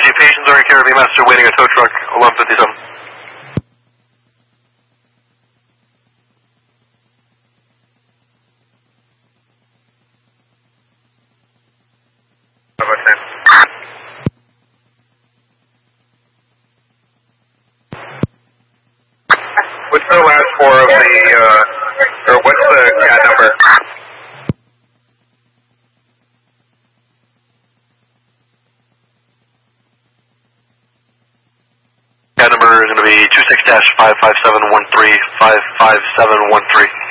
Energy, patients are in care of Master waiting a tow truck, 1157. What's the last four of the, or what's the CAD number? CAD number is going to be 26-55713, 55713.